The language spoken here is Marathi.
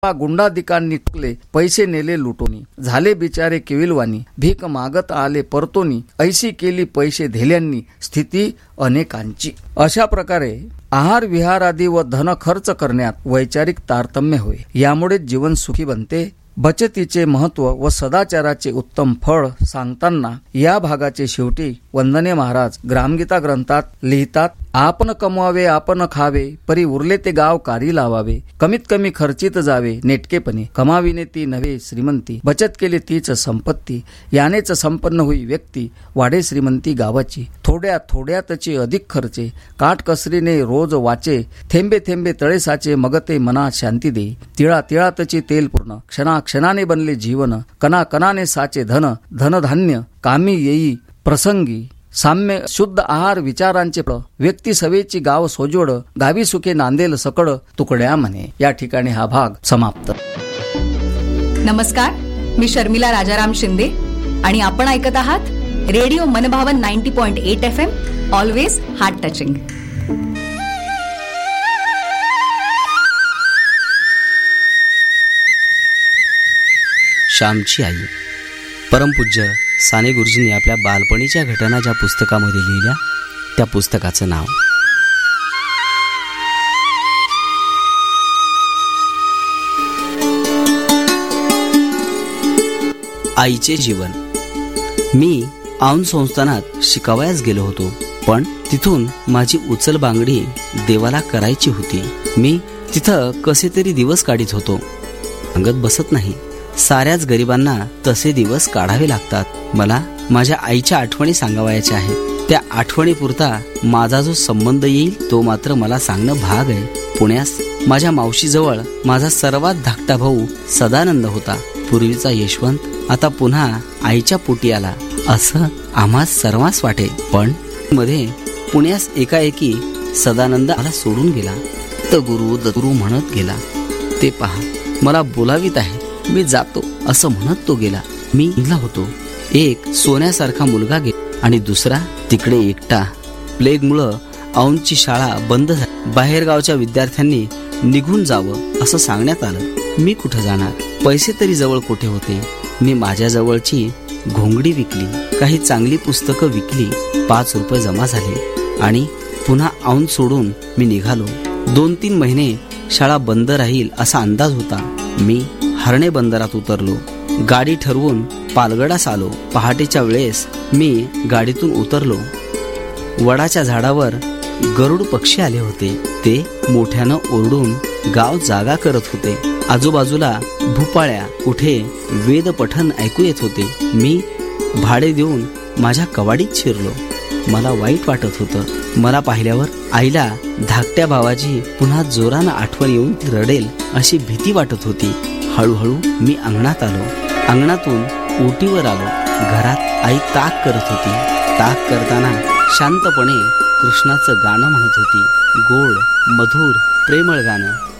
गुंडाधिकांनी टुकले, पैसे नेले लुटोनी, झाले बिचारे केविलवानी, भीक मागत आले परतोनी, ऐशी केली पैसे धेल्यांनी स्थिती अनेकांची. अशा प्रकारे आहार विहार आदी व धन खर्च करण्यात वैचारिक तारतम्य होय. यामुळे जीवन सुखी बनते. बचतीचे महत्व व सदाचाराचे उत्तम फळ सांगताना या भागाचे शेवटी वंदने महाराज ग्रामगीता ग्रंथात लिहितात, आपण कमवावे आपण खावे, परी उरले ते गाव कारी लावावे, कमीत कमी खर्चित जावे नेटकेपणे, कमाविने ती नव्हे श्रीमंती, बचत केली तीच संपत्ती, यानेच संपन्न होई व्यक्ती, वाढे श्रीमंती गावाची, थोड्या थोड्यातचे अधिक खर्चे, काटकसरीने रोज वाचे, थेंबे थेंबे तळे साचे, मग ते मना शांती देई, तिळा तिळातचे तेल पूर्ण, क्षणा क्षणाने बनले जीवन, कणा कणाने साचे धन, धनधान्य कामी येई प्रसंगी, साम्य शुद्ध आहार विचारांचे व्यक्ती सवेची गाव सोजोड, गावी सुखे नांदेल सकड तुकड्या म्हणे. या ठिकाणी हा भाग समाप्त. नमस्कार, मी शर्मिला राजाराम शिंदे आणि आपण ऐकत आहात रेडिओ मनभावन 90.8 FM, ऑलवेज हार्ट टचिंग. श्यामची आई. परमपूज्य साने गुरुजींनी आपल्या बालपणीच्या घटना ज्या पुस्तकामध्ये लिहिल्या त्या पुस्तकाचं नाव आईचे जीवन. मी औंध संस्थानात शिकावयास गेलो होतो, पण तिथून माझी उचल बांगडी देवाला करायची होती. मी तिथं कसे तरी दिवस काढीत होतो. अंगत बसत नाही. साऱ्याच गरिबांना तसे दिवस काढावे लागतात. मला माझ्या आईच्या आठवणी सांगावयाच्या आहेत. त्या आठवणीपुरता माझा जो संबंध येईल तो मात्र मला सांगणं भाग आहे. पुण्यास माझ्या मावशीजवळ माझा सर्वात धाकटा भाऊ सदानंद होता. पूर्वीचा यशवंत आता पुन्हा आईच्या पोटी आला असं आम्हा सर्वांस वाटे. पण मध्ये पुण्यास एकाएकी सदानंद मला सोडून गेला. गुरु दगुरु म्हणत गेला. ते पहा, मला बोलावीत आहे, मी जातो असं म्हणत तो गेला. मी निघाला होतो. एक सोन्यासारखा मुलगा गेला आणि दुसरा तिकडे एकटा. प्लेगमुळं औंधची शाळा बंद झाली. बाहेरगावच्या विद्यार्थ्यांनी निघून जावं असं सांगण्यात आलं. मी कुठं जाणार? पैसे तरी जवळ कुठे होते? मी माझ्या जवळची घोंगडी विकली, काही चांगली पुस्तकं विकली. 5 रुपये जमा झाले आणि पुन्हा औंध सोडून मी निघालो. 2-3 महिने शाळा बंद राहील असा अंदाज होता. मी हरणे बंदरात उतरलो. गाडी ठरवून पालगडास आलो. पहाटेच्या वेळेस मी गाडीतून उतरलो. वडाच्या झाडावर गरुड पक्षी आले होते. ते मोठ्यानं ओरडून गाव जागा करत होते. आजूबाजूला भुपाळ्या, कुठे वेद पठण ऐकू येत होते. मी भाडे देऊन माझ्या कवाडीत शिरलो. मला वाईट वाटत होतं. मला पाहिल्यावर आईला धाकट्या भावाची पुन्हा जोरानं आठवण येऊन रडेल अशी भीती वाटत होती. हळूहळू मी अंगणात आलो. अंगणातून ओटीवर आलो. घरात आई ताक करत होती. ताक करताना शांतपणे कृष्णाचं गाणं म्हणत होती. गोड, मधुर, प्रेमळ गाणं.